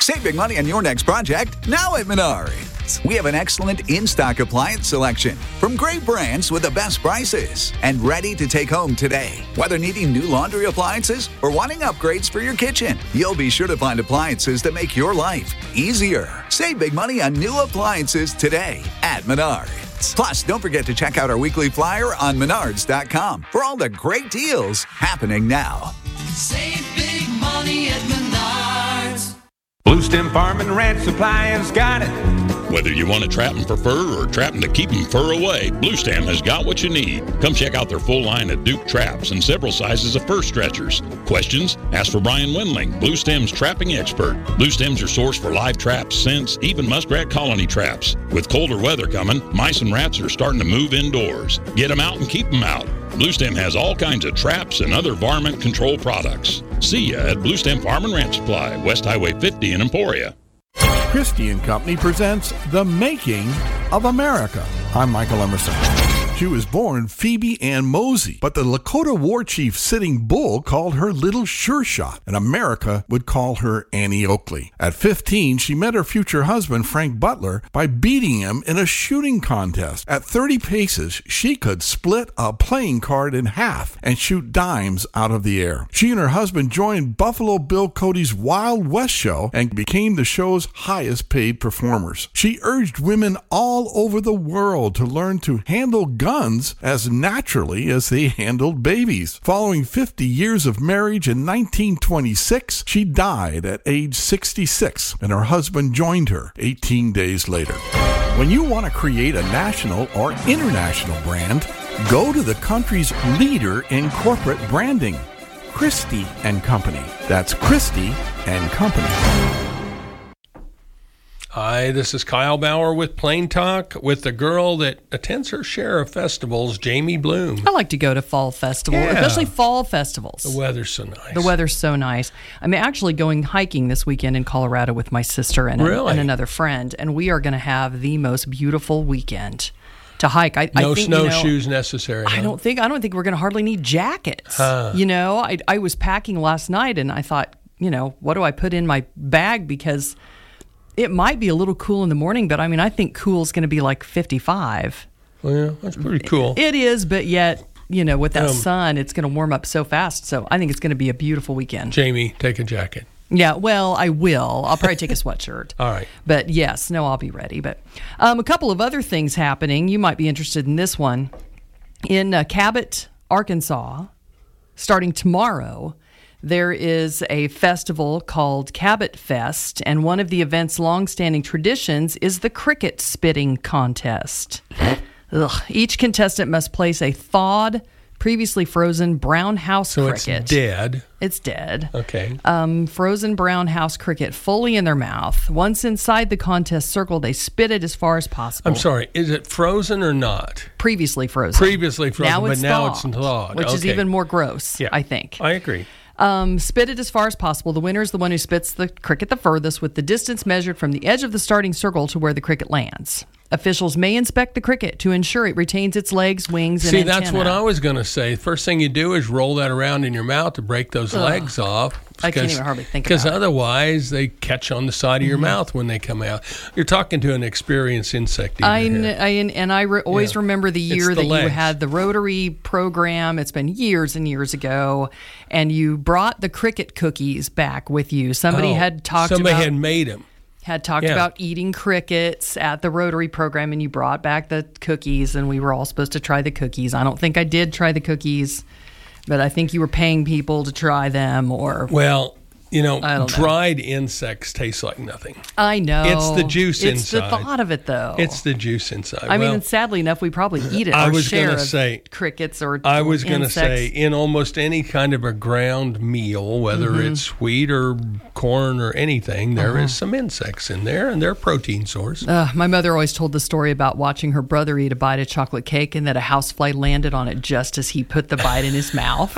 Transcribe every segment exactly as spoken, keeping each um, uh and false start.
Save big money on your next project now at Menards. We have an excellent in-stock appliance selection from great brands with the best prices and ready to take home today. Whether needing new laundry appliances or wanting upgrades for your kitchen, you'll be sure to find appliances that make your life easier. Save big money on new appliances today at Menards. Plus, don't forget to check out our weekly flyer on menards dot com for all the great deals happening now. Save big money at Menards. Blue Stem Farm and Ranch Supply has got it. Whether you want to trap them for fur or trap them to keep them fur away, Blue Stem has got what you need. Come check out their full line of Duke traps and several sizes of fur stretchers. Questions? Ask for Brian Wendling, Blue Stem's trapping expert. Blue Stem's your source for live traps, scents, even muskrat colony traps. With colder weather coming, mice and rats are starting to move indoors. Get them out and keep them out. Blue Stem has all kinds of traps and other varmint control products. See ya at Blue Stem Farm and Ranch Supply, West Highway fifty in Emporia. Christie and Company presents The Making of America. I'm Michael Emerson. She was born Phoebe Ann Mosey, but the Lakota war chief Sitting Bull called her Little Sure Shot, and America would call her Annie Oakley. At fifteen, she met her future husband, Frank Butler, by beating him in a shooting contest. At thirty paces, she could split a playing card in half and shoot dimes out of the air. She and her husband joined Buffalo Bill Cody's Wild West show and became the show's highest paid performers. She urged women all over the world to learn to handle guns as naturally as they handled babies. Following fifty years of marriage in nineteen twenty-six, she died at age sixty-six, and her husband joined her eighteen days later. When you want to create a national or international brand, go to the country's leader in corporate branding, Christie and Company. That's Christie and Company. Hi, this is Kyle Bauer with Plain Talk with the girl that attends her share of festivals, Jamie Bloom. I like to go to fall festival, Yeah. especially fall festivals. The weather's so nice. The weather's so nice. I'm actually going hiking this weekend in Colorado with my sister and, Really? a, and another friend, and we are going to have the most beautiful weekend to hike. I, No I think, you know, snowshoes necessary. I huh? don't think I don't think we're going to hardly need jackets. Huh. You know, I I was packing last night and I thought, you know, what do I put in my bag, because it might be a little cool in the morning, but I mean, I think cool is going to be like fifty-five. Well, yeah, that's pretty cool. It is, but yet, you know, with that Um, sun, it's going to warm up so fast. So I think it's going to be a beautiful weekend. Jamie, take a jacket. Yeah, well, I will. I'll probably take a sweatshirt. All right. But yes, no, I'll be ready. But um, a couple of other things happening. You might be interested in this one. In uh, Cabot, Arkansas, starting tomorrow, there is a festival called Cabot Fest, and one of the event's longstanding traditions is the cricket spitting contest. Ugh. Each contestant must place a thawed, previously frozen brown house So cricket. it's dead. It's dead. Okay. Um, frozen brown house cricket fully in their mouth. Once inside the contest circle, they spit it as far as possible. I'm sorry. Is it frozen or not? Previously frozen. Previously frozen, now but it's now thawed, it's thawed. which is Okay. even more gross, Yeah. I think. I agree. Um, spit it as far as possible. The winner is the one who spits the cricket the furthest, with the distance measured from the edge of the starting circle to where the cricket lands. Officials may inspect the cricket to ensure it retains its legs, wings, and See, antenna. that's what I was going to say. First thing you do is roll that around in your mouth to break those Ugh. legs off. I can't even hardly think Because about it. otherwise, they catch on the side of your Mm-hmm. mouth when they come out. You're talking to an experienced insect eater I, here. kn- I and- and I re- always Yeah. remember the It's year the that you legs. had the Rotary program. It's been years and years ago, and you brought the cricket cookies back with you. Somebody Oh, had talked Somebody about had made them. had talked Yeah. about eating crickets at the Rotary program, and you brought back the cookies, and we were all supposed to try the cookies. I don't think I did try the cookies, but I think you were paying people to try them, or Well, you know, I don't know. dried insects taste like nothing. I know It's the juice it's inside. the thought of it, though. It's the juice inside. I well, mean, sadly enough, we probably eat it. I our was share gonna of say- crickets or I was going to insects. say, in almost any kind of a ground meal, whether Mm-hmm. it's wheat or corn or anything, there Uh-huh. is some insects in there, and they're a protein source. Uh, my mother always told the story about watching her brother eat a bite of chocolate cake and that a housefly landed on it just as he put the bite in his mouth.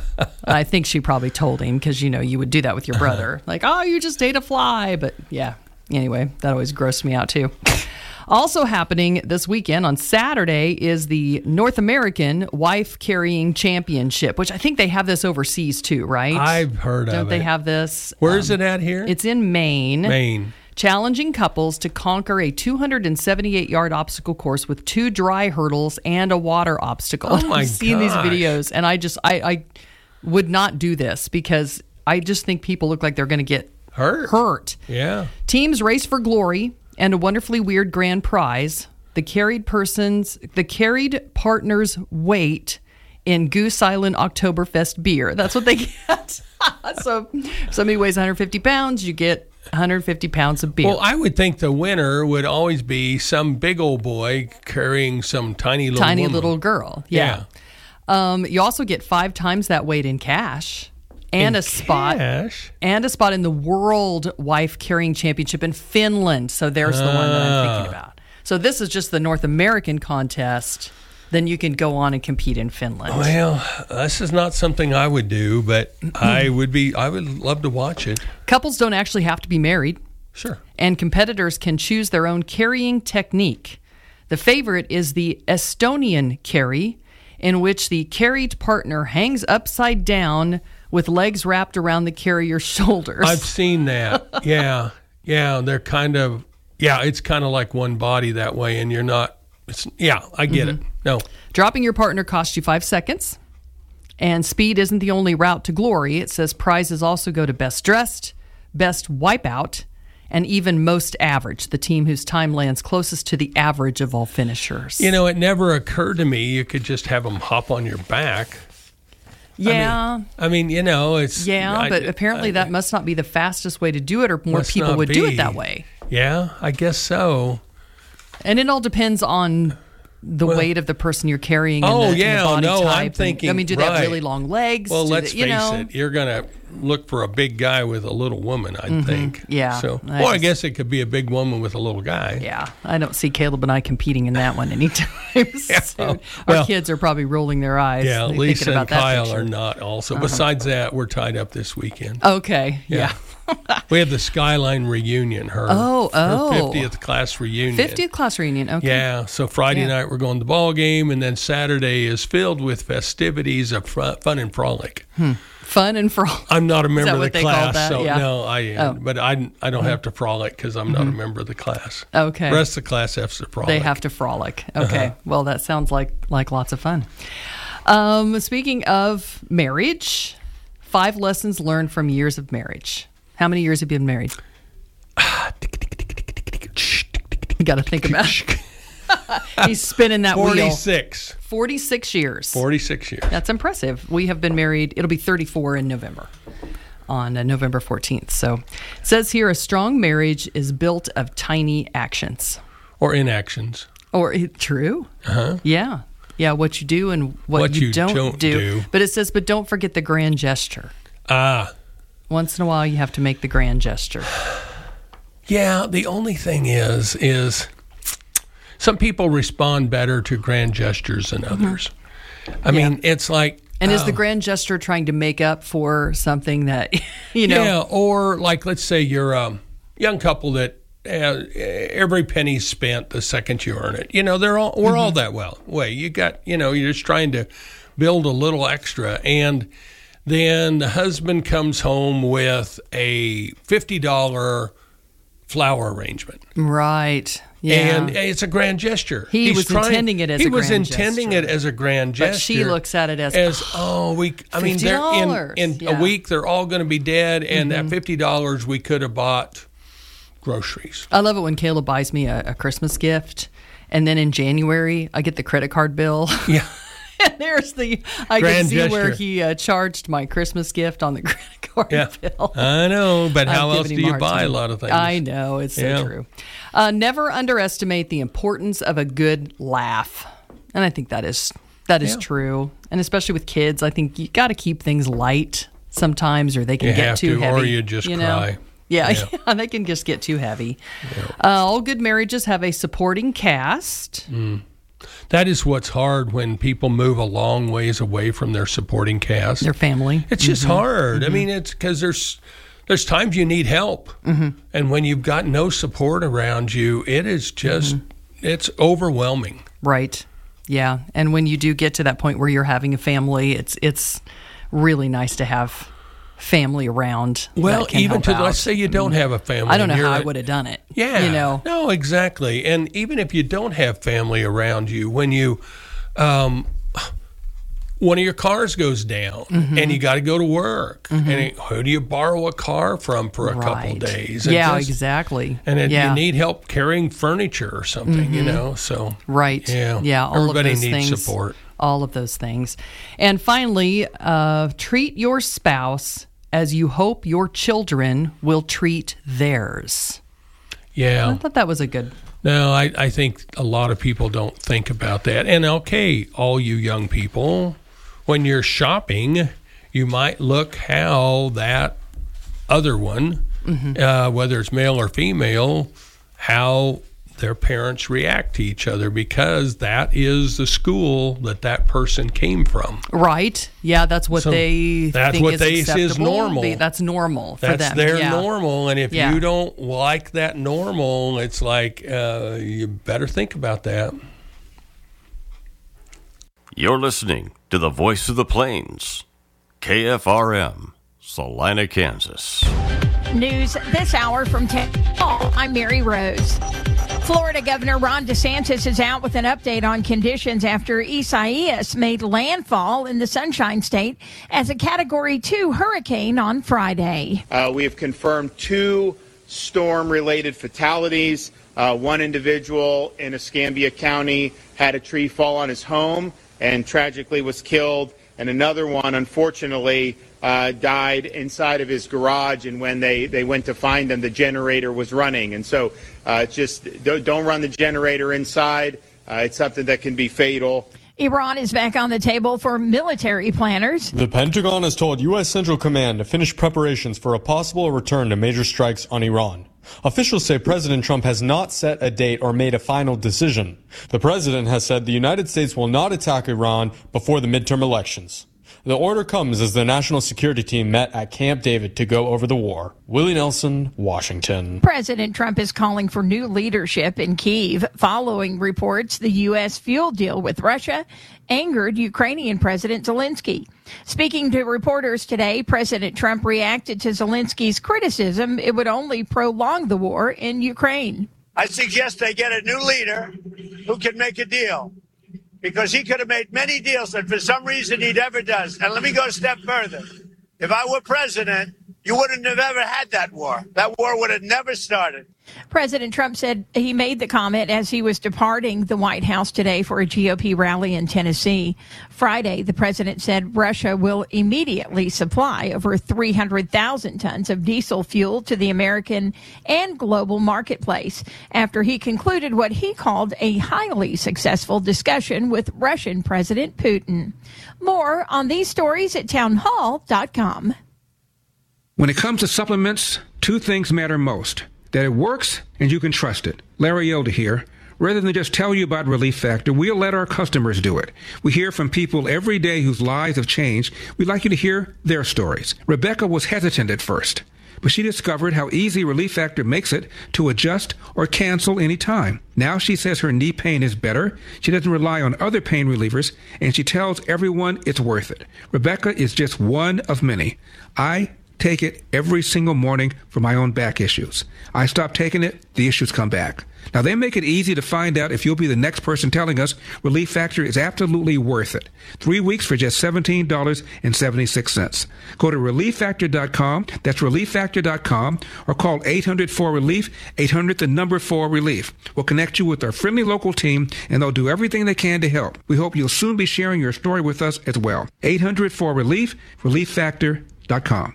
I think she probably told him, because, you know, you would do that with your brother. Like, oh, you just ate a fly. But yeah, anyway, that always grossed me out too. Also happening this weekend on Saturday is the North American Wife Carrying Championship, which I think they have this overseas too, right? I've heard Don't of it. Don't they have this? Where is Um, it at here? It's in Maine. Maine. Challenging couples to conquer a two hundred seventy-eight yard obstacle course with two dry hurdles and a water obstacle. Oh my I've seen these gosh. videos, and I just I, I would not do this because I just think people look like they're going to get Hurt. hurt. Yeah. Teams race for glory and a wonderfully weird grand prize. The carried person's the carried partner's weight in Goose Island Oktoberfest beer. That's what they get. So if somebody weighs one hundred fifty pounds, you get one hundred fifty pounds of beer. Well, I would think the winner would always be some big old boy carrying some tiny little Tiny woman. little girl. Yeah. Um, you also get five times that weight in cash. And In a spot cash? and a spot in the World Wife Carrying Championship in Finland. So there's the one that I'm Ah. thinking about. So this is just the North American contest. Then you can go on and compete in Finland. Well, this is not something I would do, but I would be. I would love to watch it. Couples don't actually have to be married, Sure. and competitors can choose their own carrying technique. The favorite is the Estonian carry, in which the carried partner hangs upside down with legs wrapped around the carrier's shoulders. I've seen that. Yeah, yeah. They're kind of. Yeah, it's kind of like one body that way, and you're not. It's yeah. I get Mm-hmm. it. No. Dropping your partner costs you five seconds. And speed isn't the only route to glory. It says prizes also go to best dressed, best wipeout, and even most average, the team whose time lands closest to the average of all finishers. You know, it never occurred to me you could just have them hop on your back. yeah. I mean, I mean you know, it's yeah, I- but apparently I- that must not be the fastest way to do it, or more must people not would do be. it that way. Yeah, I guess so. And it all depends on the Well- weight of the person you're carrying. And Oh, the, and the yeah, body no, I'm type. And- thinking, I mean, do they have right. really long legs? Well, Do let's they, you face know? it. You're gonna look for a big guy with a little woman, I think. Yeah, So, I well, I just- guess it could be a big woman with a little guy. Yeah, I don't see Caleb and I competing in that one anytime soon. Our well- kids are probably rolling their eyes. Yeah, thinking Lisa about and that Kyle picture. are not also. Besides that, we're tied up this weekend. Okay, yeah. We had the Skyline reunion, her, Oh, oh. her fiftieth class reunion. fiftieth class reunion. Okay. Yeah, so Friday Yeah. night we're going to the ball game, and then Saturday is filled with festivities of fr- fun and frolic. Fun and frolic. I'm not a member that of the what they call class, that? so Yeah. no, I am. Oh. But I, I don't have to frolic because I'm not a member of the class. Okay. The rest of the class has to frolic. They have to frolic. Okay. Uh-huh. Well, that sounds like like lots of fun. Um, speaking of marriage, five lessons learned from years of marriage. How many years have you been married? You got to think about it. He's spinning that wheel. forty-six. forty-six years. forty-six years. That's impressive. We have been married, it'll be thirty-four in November, on uh, November fourteenth. So it says here a strong marriage is built of tiny actions. Or inactions. Or eh, true? Uh-huh. Yeah. Yeah, what you do and what, What you, you don't, don't do. do. But it says, but don't forget the grand gesture. Ah. Once in a while, you have to make the grand gesture. Yeah, the only thing is, is some people respond better to grand gestures than others. I mean, it's like... And is uh, the grand gesture trying to make up for something that, you know? Yeah, or like, let's say you're a young couple that uh, every penny's spent the second you earn it. You know, they're all we're all that well way. You got, you know, you're just trying to build a little extra, and then the husband comes home with a fifty dollars flower arrangement. Right. Yeah. And it's a grand gesture. He He's was intending it as he a was grand intending gesture. it as a grand gesture. But she looks at it as, as oh we I mean they're in, fifty dollars. in Yeah. a week they're all going to be dead, and that fifty dollars we could have bought groceries. I love it when Caleb buys me a, a Christmas gift, and then in January I get the credit card bill. Yeah. And there's the I Grand can see gesture. where he uh, charged my Christmas gift on the credit card Yeah. bill. I know, but I've how else given do him a you hard buy a time. lot of things? I know, it's so Yeah. true. Uh, never underestimate the importance of a good laugh, and I think that is that is Yeah. true. And especially with kids, I think you got to keep things light sometimes, or they can You get have too to, heavy. or you just know? cry. Yeah, Yeah. yeah, they can just get too heavy. Uh, all good marriages have a supporting cast. That is what's hard when people move a long ways away from their supporting cast. Their family. It's just hard. I mean, it's because there's there's times you need help, and when you've got no support around you, it is just it's overwhelming. Right. Yeah. And when you do get to that point where you're having a family, it's it's really nice to have family around. Well, that can even help to out. let's say you don't have a family. I don't know and how you're I at- would have done it. Yeah. You know. No, exactly. And even if you don't have family around you, when you, um, one of your cars goes down Mm-hmm. and you got to go to work, and it, who do you borrow a car from for a couple Right. days? And Yeah, just- exactly. And it, yeah. you need help carrying furniture or something, you know. So Right. yeah, Yeah. All Everybody of those needs things, support. All of those things. And finally, uh, treat your spouse as you hope your children will treat theirs. Yeah. I thought that was a good. No, I, I think a lot of people don't think about that. And okay, all you young people, when you're shopping, you might look how that other one, Mm-hmm. uh, whether it's male or female, how their parents react to each other, because that is the school that that person came from. Right. Yeah, that's what So they that's think what is they is acceptable. normal. They- that's normal for That's them. their yeah. normal, and if Yeah. you don't like that normal, it's like uh, you better think about that. You're listening to the Voice of the Plains, K F R M, Salina, Kansas. News this hour from ten. I'm Mary Rose. Florida Governor Ron DeSantis is out with an update on conditions after Isaias made landfall in the Sunshine State as a Category two hurricane on Friday. Uh, we have confirmed two storm-related fatalities. Uh, one individual in Escambia County had a tree fall on his home and tragically was killed, and another one, unfortunately, uh, died inside of his garage, and when they, they went to find him, the generator was running. And so uh, just don't, don't run the generator inside. Uh, it's something that can be fatal. Iran is back on the table for military planners. The Pentagon has told U S Central Command to finish preparations for a possible return to major strikes on Iran. Officials say President Trump has not set a date or made a final decision. The president has said the United States will not attack Iran before the midterm elections. The order comes as the National Security Team met at Camp David to go over the war. Willie Nelson, Washington. President Trump is calling for new leadership in Kyiv following reports the U S fuel deal with Russia angered Ukrainian President Zelensky. Speaking to reporters today, President Trump reacted to Zelensky's criticism it would only prolong the war in Ukraine. I suggest they get a new leader who can make a deal, because he could have made many deals that for some reason he never does. And let me go a step further. If I were president, you wouldn't have ever had that war. That war would have never started. President Trump said he made the comment as he was departing the White House today for a G O P rally in Tennessee. Friday, the president said Russia will immediately supply over three hundred thousand tons of diesel fuel to the American and global marketplace after he concluded what he called a highly successful discussion with Russian President Putin. More on these stories at townhall dot com. When it comes to supplements, two things matter most: that it works and you can trust it. Larry Elder here. Rather than just tell you about Relief Factor, we'll let our customers do it. We hear from people every day whose lives have changed. We'd like you to hear their stories. Rebecca was hesitant at first, but she discovered how easy Relief Factor makes it to adjust or cancel any time. Now she says her knee pain is better, she doesn't rely on other pain relievers, and she tells everyone it's worth it. Rebecca is just one of many. I take it every single morning for my own back issues. I stop taking it, the issues come back. Now, they make it easy to find out if you'll be the next person telling us Relief Factor is absolutely worth it. Three weeks for just seventeen dollars and seventy-six cents. Go to relief factor dot com, that's relief factor dot com, or call eight hundred four relief, eight hundred the number four relief. We'll connect you with our friendly local team, and they'll do everything they can to help. We hope you'll soon be sharing your story with us as well. eight hundred four relief, relief factor dot com.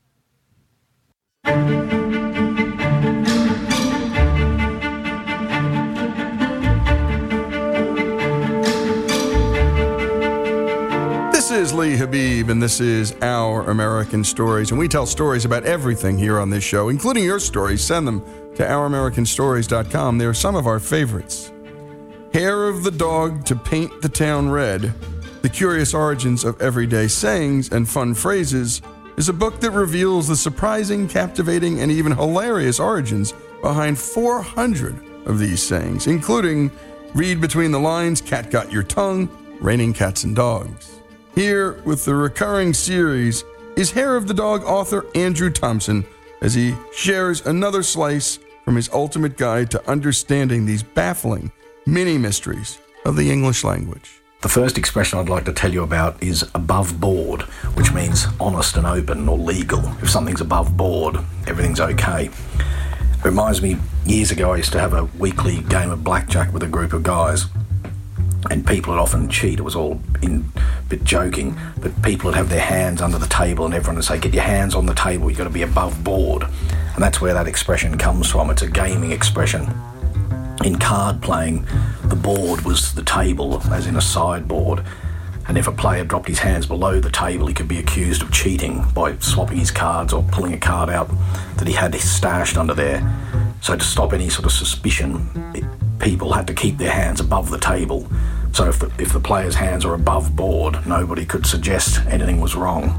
This is Lee Habib, and this is Our American Stories. And we tell stories about everything here on this show, including your stories. Send them to our american stories dot com. They are some of our favorites. Hair of the Dog to Paint the Town Red, The Curious Origins of Everyday Sayings and Fun Phrases, is a book that reveals the surprising, captivating, and even hilarious origins behind four hundred of these sayings, including read between the lines, cat got your tongue, raining cats and dogs. Here, with the recurring series, is Hair of the Dog author Andrew Thompson as he shares another slice from his ultimate guide to understanding these baffling mini-mysteries of the English language. The first expression I'd like to tell you about is above board, which means honest and open or legal. If something's above board, everything's okay. It reminds me, years ago I used to have a weekly game of blackjack with a group of guys, and people would often cheat. It was all in a bit joking, but people would have their hands under the table and everyone would say, get your hands on the table, you've got to be above board. And that's where that expression comes from. It's a gaming expression. In card playing, the board was the table, as in a sideboard, and if a player dropped his hands below the table, he could be accused of cheating by swapping his cards or pulling a card out that he had stashed under there. So to stop any sort of suspicion, it, people had to keep their hands above the table. So if the, if the player's hands were above board, nobody could suggest anything was wrong.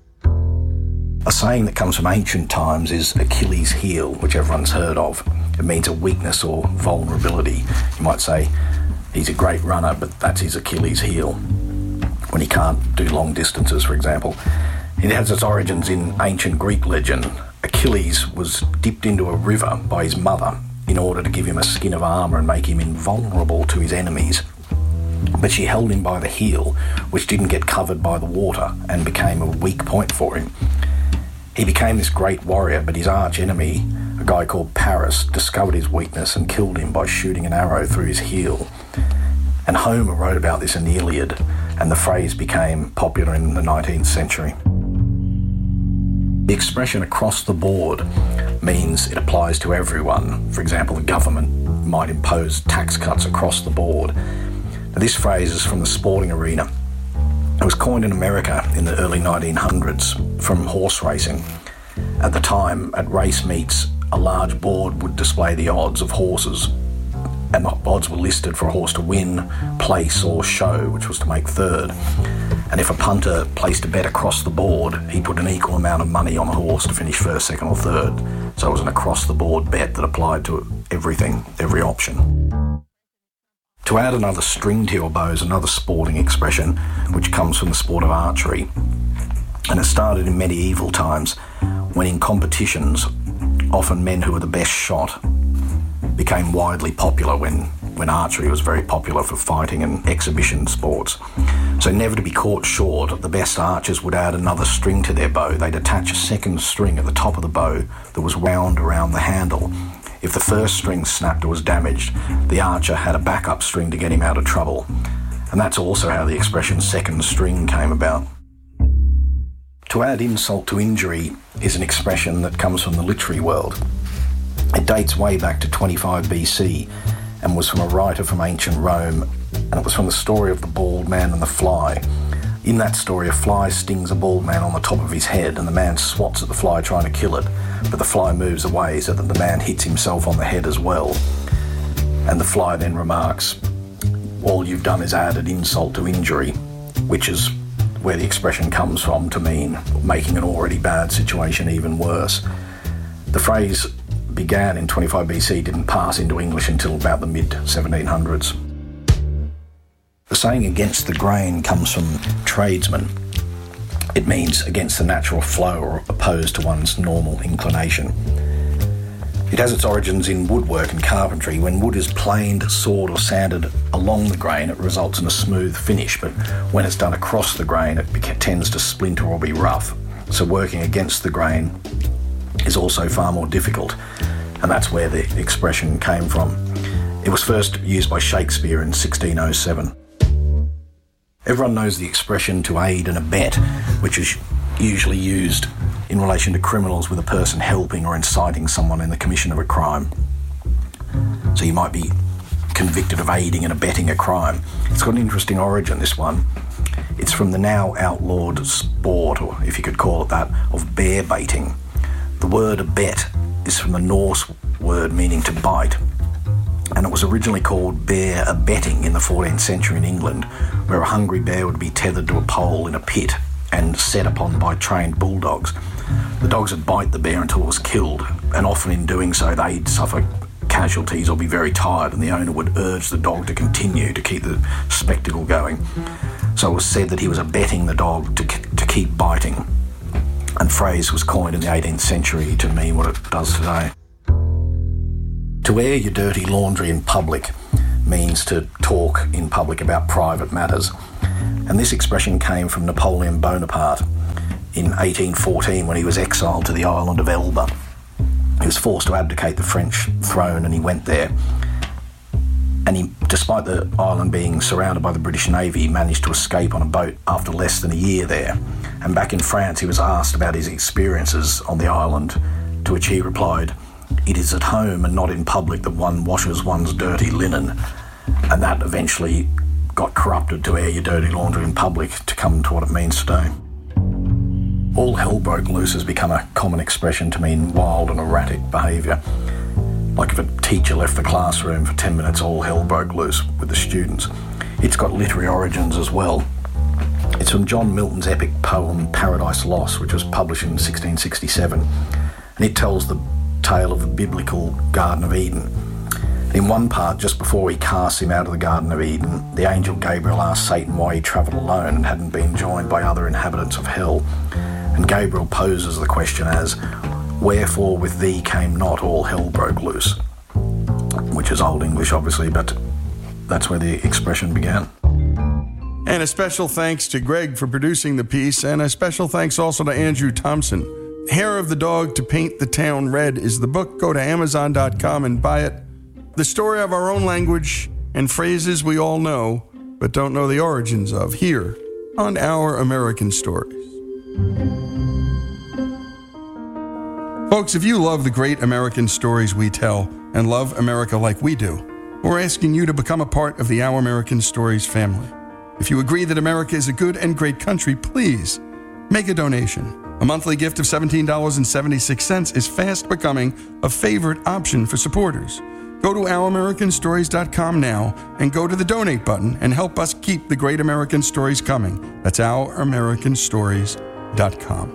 A saying that comes from ancient times is Achilles' heel, which everyone's heard of. It means a weakness or vulnerability. You might say, he's a great runner, but that's his Achilles' heel, when he can't do long distances, for example. It has its origins in ancient Greek legend. Achilles was dipped into a river by his mother in order to give him a skin of armour and make him invulnerable to his enemies. But she held him by the heel, which didn't get covered by the water and became a weak point for him. He became this great warrior, but his arch enemy, a guy called Paris, discovered his weakness and killed him by shooting an arrow through his heel. And Homer wrote about this in the Iliad, and the phrase became popular in the nineteenth century. The expression across the board means it applies to everyone. For example, the government might impose tax cuts across the board. Now, this phrase is from the sporting arena. It was coined in America in the early nineteen hundreds from horse racing. At the time, at race meets, a large board would display the odds of horses, and the odds were listed for a horse to win, place or show, which was to make third. And if a punter placed a bet across the board, he put an equal amount of money on a horse to finish first, second or third. So it was an across-the-board bet that applied to everything, every option. To add another string to your bow is another sporting expression, which comes from the sport of archery. And it started in medieval times, when in competitions, often men who were the best shot became widely popular when, when archery was very popular for fighting and exhibition sports. So never to be caught short, the best archers would add another string to their bow. They'd attach a second string at the top of the bow that was wound around the handle. If the first string snapped or was damaged, the archer had a backup string to get him out of trouble. And that's also how the expression second string came about. To add insult to injury is an expression that comes from the literary world. It dates way back to twenty-five B C and was from a writer from ancient Rome, and it was from the story of the bald man and the fly. In that story, a fly stings a bald man on the top of his head, and the man swats at the fly trying to kill it, but the fly moves away so that the man hits himself on the head as well. And the fly then remarks, all you've done is added insult to injury, which is where the expression comes from, to mean making an already bad situation even worse. The phrase began in twenty-five B C, didn't pass into English until about the mid seventeen hundreds. The saying against the grain comes from tradesmen. It means against the natural flow or opposed to one's normal inclination. It has its origins in woodwork and carpentry. When wood is planed, sawed or sanded along the grain, it results in a smooth finish, but when it's done across the grain, it beca- tends to splinter or be rough. So working against the grain is also far more difficult, and that's where the expression came from. It was first used by Shakespeare in sixteen oh seven. Everyone knows the expression to aid and abet, which is usually used in relation to criminals with a person helping or inciting someone in the commission of a crime. So you might be convicted of aiding and abetting a crime. It's got an interesting origin, this one. It's from the now outlawed sport, or if you could call it that, of bear baiting. The word abet is from the Norse word meaning to bite, and it was originally called bear abetting in the fourteenth century in England, where a hungry bear would be tethered to a pole in a pit and set upon by trained bulldogs. The dogs would bite the bear until it was killed, and often in doing so they'd suffer casualties or be very tired, and the owner would urge the dog to continue to keep the spectacle going. So it was said that he was abetting the dog to, to keep biting. And phrase was coined in the eighteenth century to mean what it does today. To air your dirty laundry in public means to talk in public about private matters. And this expression came from Napoleon Bonaparte in eighteen fourteen when he was exiled to the island of Elba. He was forced to abdicate the French throne, and he went there. And he, despite the island being surrounded by the British Navy, he managed to escape on a boat after less than a year there. And back in France, he was asked about his experiences on the island, to which he replied, "It is at home and not in public that one washes one's dirty linen." And that eventually got corrupted to air your dirty laundry in public to come to what it means today. All hell broke loose has become a common expression to mean wild and erratic behaviour. Like if a teacher left the classroom for ten minutes, all hell broke loose with the students. It's got literary origins as well. It's from John Milton's epic poem Paradise Lost, which was published in sixteen sixty-seven. And it tells the tale of the biblical Garden of Eden. In one part, just before he casts him out of the Garden of Eden, the angel Gabriel asked Satan why he travelled alone and hadn't been joined by other inhabitants of hell. And Gabriel poses the question as, "Wherefore with thee came not all hell broke loose?" Which is Old English, obviously, but that's where the expression began. And a special thanks to Greg for producing the piece, and a special thanks also to Andrew Thompson. Hair of the Dog to Paint the Town Red is the book. Go to amazon dot com and buy it. The story of our own language and phrases we all know, but don't know the origins of, here on Our American Stories. Folks, if you love the great American stories we tell and love America like we do, we're asking you to become a part of the Our American Stories family. If you agree that America is a good and great country, please make a donation. A monthly gift of seventeen dollars and seventy-six cents is fast becoming a favorite option for supporters. Go to our american stories dot com now and go to the donate button and help us keep the great American stories coming. That's our american stories dot com.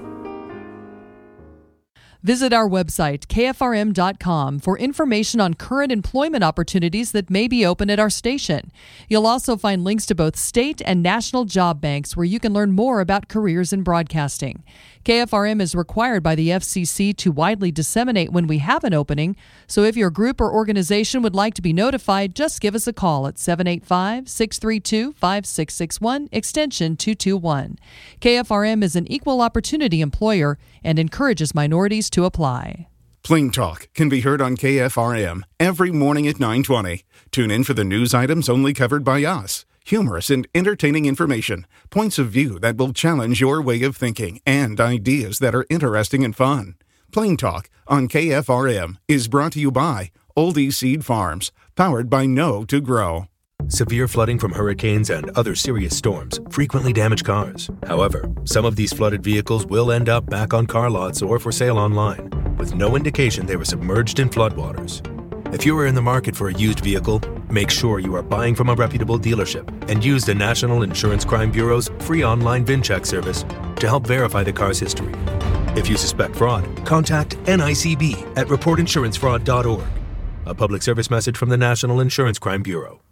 Visit our website, K F R M dot com, for information on current employment opportunities that may be open at our station. You'll also find links to both state and national job banks where you can learn more about careers in broadcasting. K F R M is required by the F C C to widely disseminate when we have an opening, so if your group or organization would like to be notified, just give us a call at seven eight five, six three two, five six six one, extension two two one. K F R M is an equal opportunity employer and encourages minorities to apply. Plain Talk can be heard on K F R M every morning at nine twenty. Tune in for the news items only covered by us. Humorous and entertaining information, points of view that will challenge your way of thinking, and ideas that are interesting and fun. Plain Talk on K F R M is brought to you by Oldie Seed Farms, powered by Know to Grow. Severe flooding from hurricanes and other serious storms frequently damage cars. However, some of these flooded vehicles will end up back on car lots or for sale online, with no indication they were submerged in floodwaters. If you are in the market for a used vehicle, make sure you are buying from a reputable dealership and use the National Insurance Crime Bureau's free online VIN check service to help verify the car's history. If you suspect fraud, contact N I C B at report insurance fraud dot org. A public service message from the National Insurance Crime Bureau.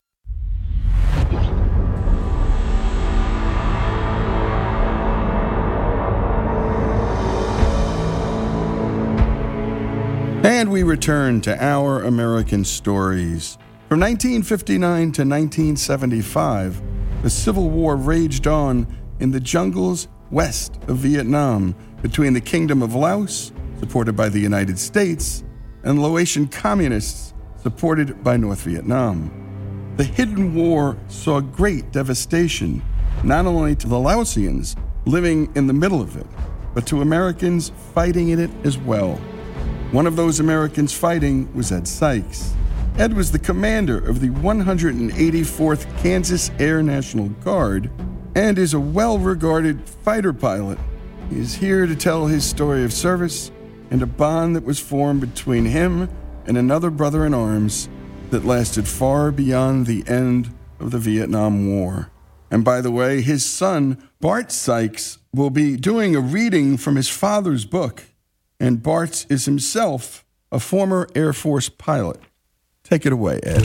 And we return to Our American Stories. From nineteen fifty-nine to nineteen seventy-five, the Civil War raged on in the jungles west of Vietnam between the Kingdom of Laos, supported by the United States, and Laotian communists, supported by North Vietnam. The hidden war saw great devastation, not only to the Laotians living in the middle of it, but to Americans fighting in it as well. One of those Americans fighting was Ed Sykes. Ed was the commander of the one hundred eighty-fourth Kansas Air National Guard and is a well-regarded fighter pilot. He is here to tell his story of service and a bond that was formed between him and another brother in arms that lasted far beyond the end of the Vietnam War. And by the way, his son, Bart Sykes, will be doing a reading from his father's book. And Bart is himself a former Air Force pilot. Take it away, Ed.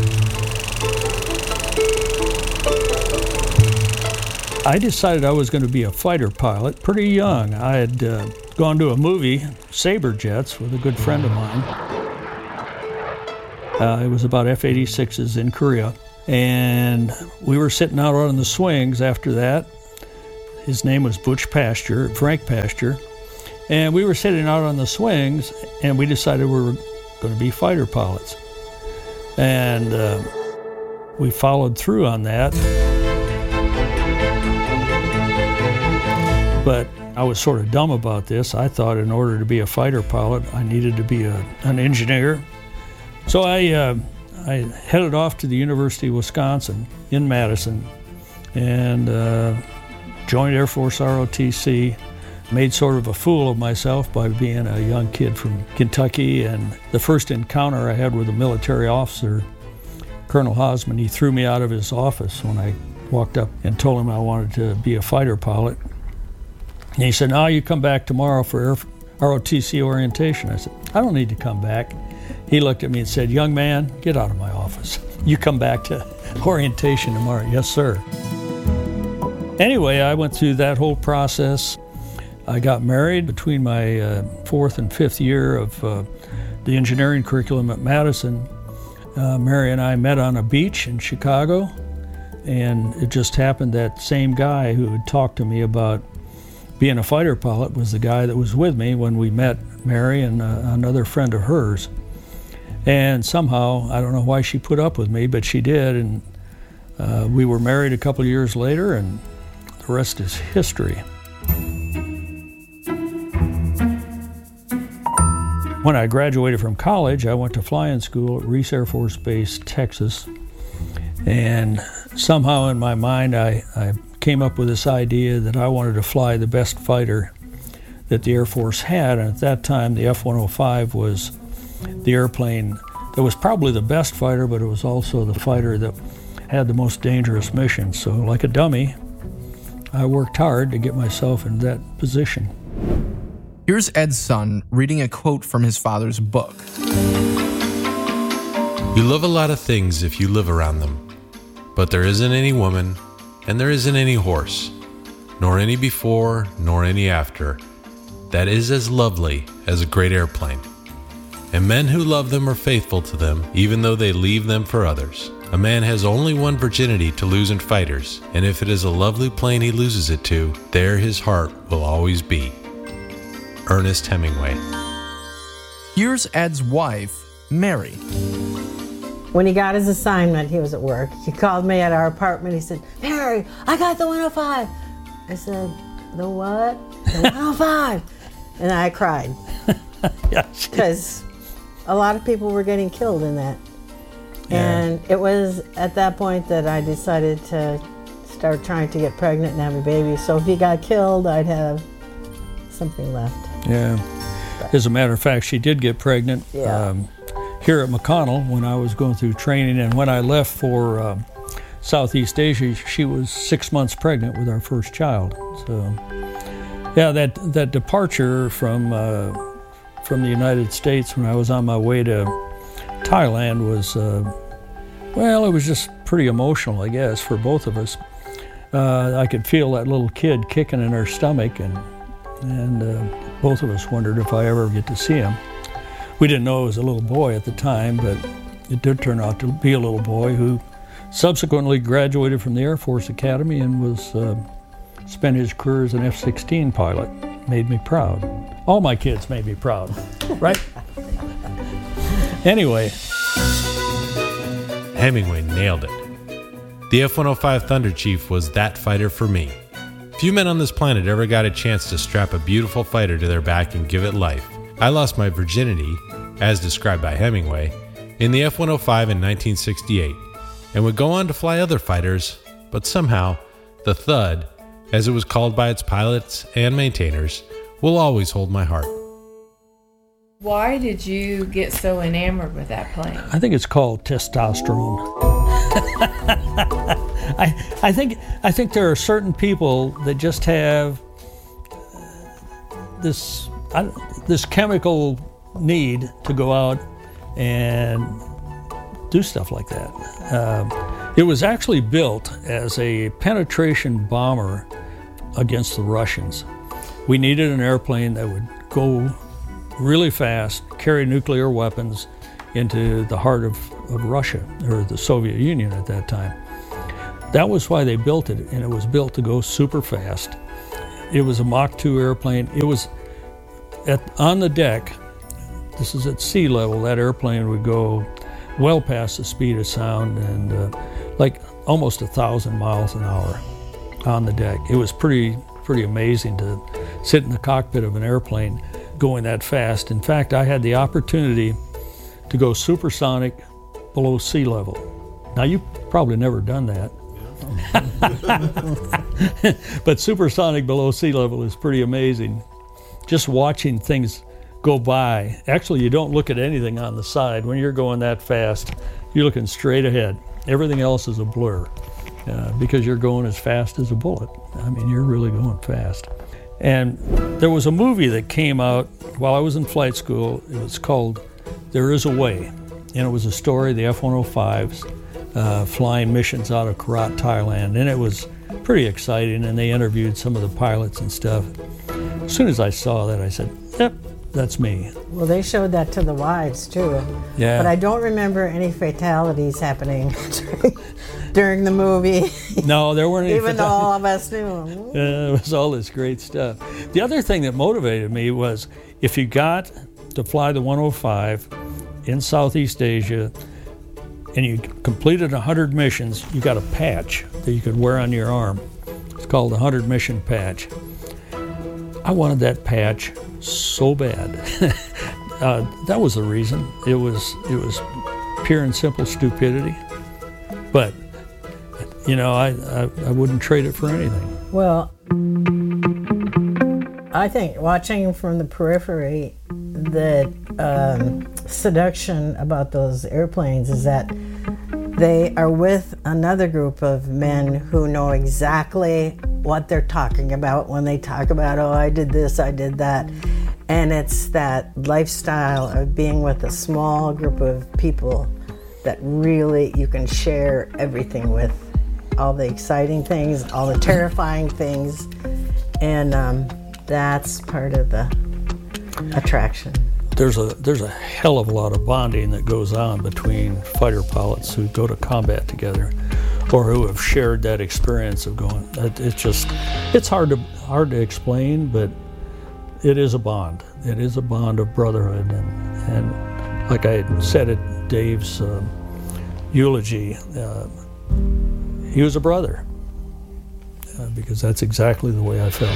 I decided I was going to be a fighter pilot pretty young. I had uh, gone to a movie, Sabre Jets, with a good friend of mine. Uh, it was about F eighty-sixes in Korea. And we were sitting out on the swings after that. His name was Butch Pasture, Frank Pasture. And we were sitting out on the swings, and we decided we were going to be fighter pilots. And uh, we followed through on that. But I was sort of dumb about this. I thought in order to be a fighter pilot, I needed to be a, an engineer. So I, uh, I headed off to the University of Wisconsin in Madison and uh, joined Air Force R O T C. Made sort of a fool of myself by being a young kid from Kentucky. And the first encounter I had with a military officer, Colonel Hosman, he threw me out of his office when I walked up and told him I wanted to be a fighter pilot. And he said, "No, you come back tomorrow for R O T C orientation." I said, "I don't need to come back." He looked at me and said, "Young man, get out of my office. You come back to orientation tomorrow." "Yes, sir." Anyway, I went through that whole process. I got married between my uh, fourth and fifth year of uh, the engineering curriculum at Madison. Uh, Mary and I met on a beach in Chicago, and it just happened that same guy who had talked to me about being a fighter pilot was the guy that was with me when we met Mary and uh, another friend of hers. And somehow, I don't know why she put up with me, but she did, and uh, we were married a couple of years later, and the rest is history. When I graduated from college, I went to flying school at Reese Air Force Base, Texas, and somehow in my mind I, I came up with this idea that I wanted to fly the best fighter that the Air Force had, and at that time the F one oh five was the airplane that was probably the best fighter, but it was also the fighter that had the most dangerous mission. So like a dummy, I worked hard to get myself in that position. Here's Ed's son reading a quote from his father's book. "You love a lot of things if you live around them, but there isn't any woman, and there isn't any horse, nor any before, nor any after, that is as lovely as a great airplane. And men who love them are faithful to them, even though they leave them for others. A man has only one virginity to lose in fighters, and if it is a lovely plane he loses it to, there his heart will always be." Ernest Hemingway. Here's Ed's wife, Mary. When he got his assignment, he was at work. He called me at our apartment. He said, "Mary, I got the one oh five. I said, "The what?" "The one oh five. And I cried. Because a lot of people were getting killed in that. Yeah. And it was at that point that I decided to start trying to get pregnant and have a baby. So if he got killed, I'd have something left. Yeah. As a matter of fact, she did get pregnant Yeah. um, here at McConnell when I was going through training. And when I left for um, Southeast Asia, she was six months pregnant with our first child. So, yeah, that that departure from uh, from the United States when I was on my way to Thailand was, uh, well, it was just pretty emotional, I guess, for both of us. Uh, I could feel that little kid kicking in her stomach, and and uh, both of us wondered if I ever get to see him. We didn't know it was a little boy at the time, but it did turn out to be a little boy who subsequently graduated from the Air Force Academy and was uh, spent his career as an F sixteen pilot. Made me proud. All my kids made me proud, right? Anyway. Hemingway nailed it. The F one oh five Thunder Chief was that fighter for me. Few men on this planet ever got a chance to strap a beautiful fighter to their back and give it life. I lost my virginity, as described by Hemingway, in the F one oh five in nineteen sixty-eight, and would go on to fly other fighters, but somehow, the Thud, as it was called by its pilots and maintainers, will always hold my heart. Why did you get so enamored with that plane? I think it's called testosterone. I I think I think there are certain people that just have this I, this chemical need to go out and do stuff like that. Uh, it was actually built as a penetration bomber against the Russians. We needed an airplane that would go really fast, carry nuclear weapons into the heart of, of Russia, or the Soviet Union at that time. That was why they built it, and it was built to go super fast. It was a Mach two airplane. It was at, on the deck, this is at sea level, that airplane would go well past the speed of sound and uh, like almost a thousand miles an hour on the deck. It was pretty pretty amazing to sit in the cockpit of an airplane going that fast. In fact, I had the opportunity to go supersonic below sea level. Now, you've probably never done that. But supersonic below sea level is pretty amazing. Just watching things go by. Actually, you don't look at anything on the side. When you're going that fast, you're looking straight ahead. Everything else is a blur uh, because you're going as fast as a bullet. I mean, you're really going fast. And there was a movie that came out while I was in flight school. It was called There Is a Way. And it was a story of the F one oh fives uh, flying missions out of Korat, Thailand. And it was pretty exciting, and they interviewed some of the pilots and stuff. As soon as I saw that, I said, yep, that's me. Well, they showed that to the wives, too. Yeah. But I don't remember any fatalities happening during, during the movie. No, there weren't any Even though fatalities. all of us knew. Yeah, it was all this great stuff. The other thing that motivated me was if you got to fly the one oh five in Southeast Asia and you completed one hundred missions, you got a patch that you could wear on your arm. It's called the one hundred mission patch. I wanted that patch so bad. uh, that was the reason. It was it was pure and simple stupidity. But, you know, I, I, I wouldn't trade it for anything. Well, I think watching from the periphery, the um, seduction about those airplanes is that they are with another group of men who know exactly what they're talking about when they talk about, oh, I did this, I did that. And it's that lifestyle of being with a small group of people that really you can share everything with. All the exciting things, all the terrifying things. And um, that's part of the attraction. There's a there's a hell of a lot of bonding that goes on between fighter pilots who go to combat together, or who have shared that experience of going. It's just it's hard to hard to explain, but it is a bond. It is a bond of brotherhood, and and like I said at Dave's uh, eulogy, uh, he was a brother uh, because that's exactly the way I felt.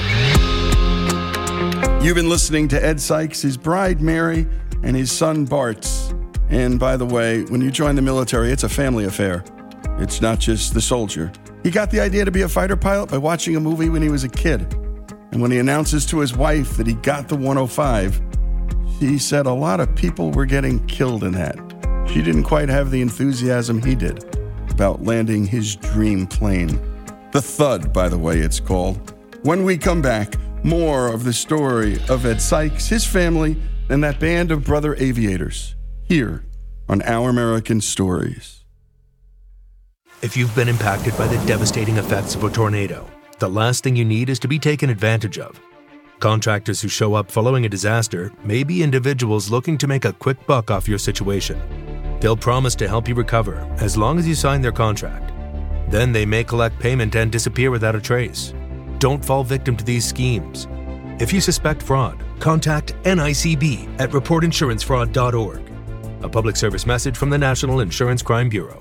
You've been listening to Ed Sykes, his bride Mary, and his son Bart. And by the way, when you join the military, it's a family affair. It's not just the soldier. He got the idea to be a fighter pilot by watching a movie when he was a kid. And when he announces to his wife that he got the one oh five, she said a lot of people were getting killed in that. She didn't quite have the enthusiasm he did about landing his dream plane. The Thud, by the way, it's called. When we come back, more of the story of Ed Sykes, his family, and that band of brother aviators here on Our American Stories. If you've been impacted by the devastating effects of a tornado, the last thing you need is to be taken advantage of. Contractors who show up following a disaster may be individuals looking to make a quick buck off your situation. They'll promise to help you recover as long as you sign their contract. Then they may collect payment and disappear without a trace. Don't fall victim to these schemes. If you suspect fraud, contact N I C B at report insurance fraud dot org. A public service message from the National Insurance Crime Bureau.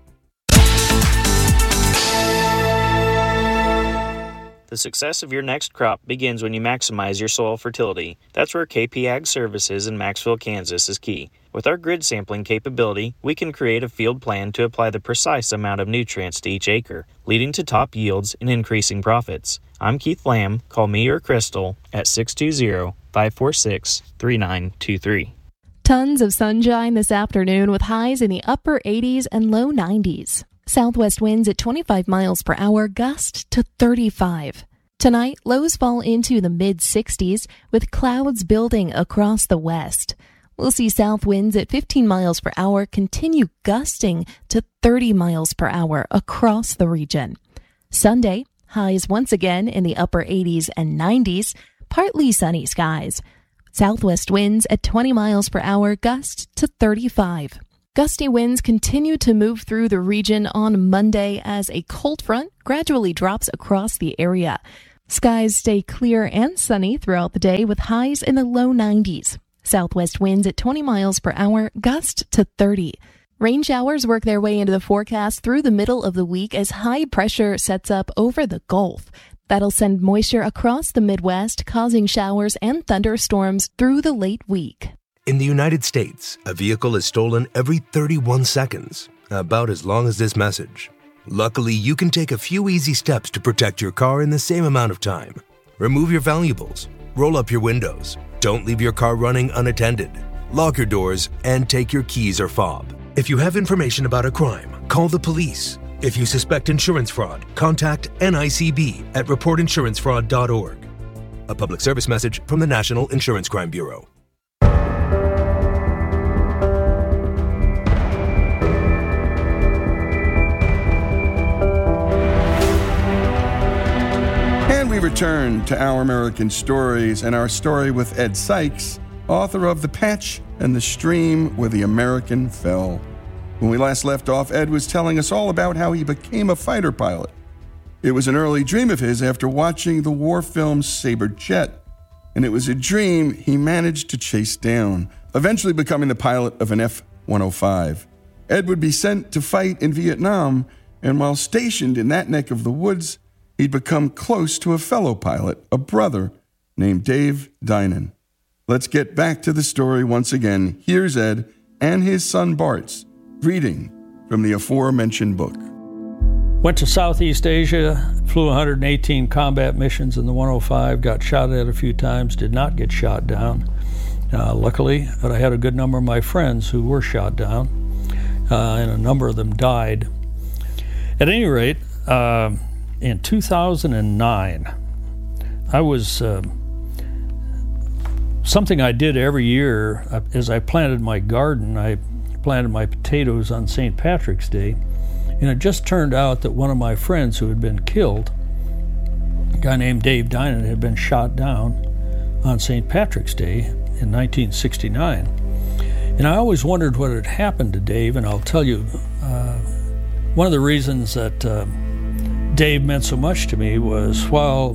The success of your next crop begins when you maximize your soil fertility. That's where K P Ag Services in Maxville, Kansas is key. With our grid sampling capability, we can create a field plan to apply the precise amount of nutrients to each acre, leading to top yields and increasing profits. I'm Keith Lamb. Call me or Crystal at six two zero, five four six, three nine two three. Tons of sunshine this afternoon with highs in the upper eighties and low nineties. Southwest winds at twenty-five miles per hour, gust to thirty-five. Tonight, lows fall into the mid-sixties with clouds building across the west. We'll see south winds at fifteen miles per hour continue gusting to thirty miles per hour across the region. Sunday, highs once again in the upper eighties and nineties, partly sunny skies. Southwest winds at twenty miles per hour, gust to thirty-five. Gusty winds continue to move through the region on Monday as a cold front gradually drops across the area. Skies stay clear and sunny throughout the day with highs in the low nineties. Southwest winds at twenty miles per hour, gust to thirty. Rain showers work their way into the forecast through the middle of the week as high pressure sets up over the Gulf. That'll send moisture across the Midwest, causing showers and thunderstorms through the late week. In the United States, a vehicle is stolen every thirty-one seconds, about as long as this message. Luckily, you can take a few easy steps to protect your car in the same amount of time. Remove your valuables, roll up your windows, don't leave your car running unattended, lock your doors, and take your keys or fob. If you have information about a crime, call the police. If you suspect insurance fraud, contact N I C B at report insurance fraud dot org. A public service message from the National Insurance Crime Bureau. And we return to Our American Stories and our story with Ed Sykes, author of The Patch and the Stream Where the American Fell. When we last left off, Ed was telling us all about how he became a fighter pilot. It was an early dream of his after watching the war film Saber Jet, and it was a dream he managed to chase down, eventually becoming the pilot of an F one oh five. Ed would be sent to fight in Vietnam, and while stationed in that neck of the woods, he'd become close to a fellow pilot, a brother named Dave Dinan. Let's get back to the story once again. Here's Ed and his son Bart's reading from the aforementioned book. Went to Southeast Asia, flew one hundred eighteen combat missions in the one oh five, got shot at a few times, did not get shot down, uh, luckily, but I had a good number of my friends who were shot down, uh, and a number of them died. At any rate, uh, in two thousand nine, I was, uh, something I did every year, as I planted my garden, I planted my potatoes on Saint Patrick's Day, and it just turned out that one of my friends who had been killed, a guy named Dave Dinan, had been shot down on Saint Patrick's Day in nineteen sixty-nine. And I always wondered what had happened to Dave, and I'll tell you, uh, one of the reasons that uh, Dave meant so much to me was while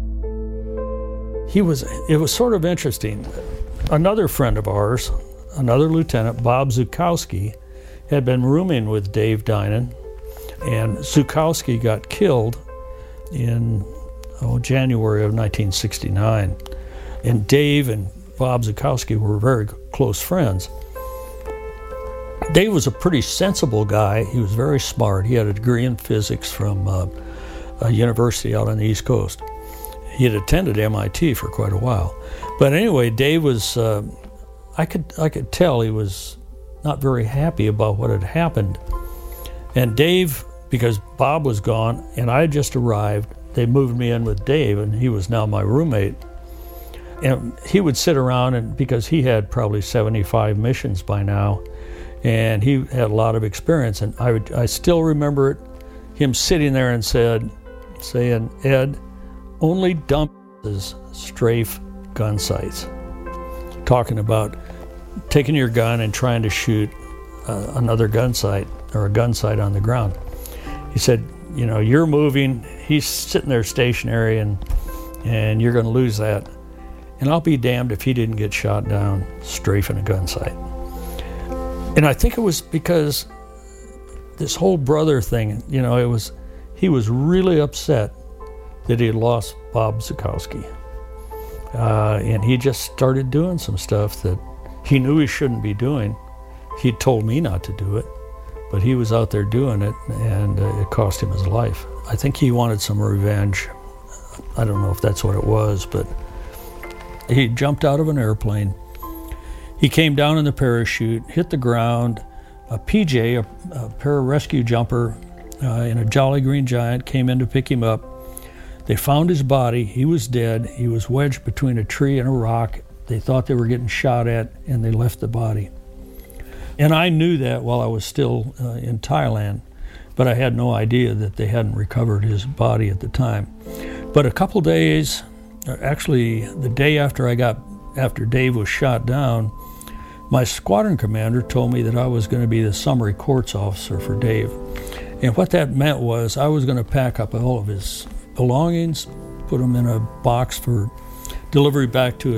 he was, it was sort of interesting. Another friend of ours, another lieutenant, Bob Zukowski, had been rooming with Dave Dinan, and Zukowski got killed in oh, January of nineteen sixty-nine. And Dave and Bob Zukowski were very close friends. Dave was a pretty sensible guy. He was very smart. He had a degree in physics from uh, a university out on the East Coast. He had attended M I T for quite a while. But anyway, Dave was... Uh, I could I could tell he was not very happy about what had happened. And Dave, because Bob was gone and I had just arrived, they moved me in with Dave, and he was now my roommate. And he would sit around, and because he had probably seventy-five missions by now, and he had a lot of experience, and I would I still remember it, him sitting there and said, saying, "Ed, only dump is strafe gun sights." Talking about taking your gun and trying to shoot uh, another gun sight or a gun sight on the ground. He said, you know, you're moving, he's sitting there stationary, and and you're going to lose that. And I'll be damned if he didn't get shot down strafing a gun sight. And I think it was because this whole brother thing, you know, it was, he was really upset that he had lost Bob Zukowski. Uh, and he just started doing some stuff that he knew he shouldn't be doing. He told me not to do it, but he was out there doing it, and uh, it cost him his life. I think he wanted some revenge. I don't know if that's what it was, but he jumped out of an airplane. He came down in the parachute, hit the ground. A P J, a, a pararescue jumper uh, in a Jolly Green Giant, came in to pick him up. They found his body. He was dead. He was wedged between a tree and a rock. They thought they were getting shot at, and they left the body. And I knew that while I was still uh, in Thailand, but I had no idea that they hadn't recovered his body at the time. But a couple days, actually the day after I got, after Dave was shot down, my squadron commander told me that I was going to be the summary courts officer for Dave. And what that meant was I was going to pack up all of his belongings, put them in a box for delivery back to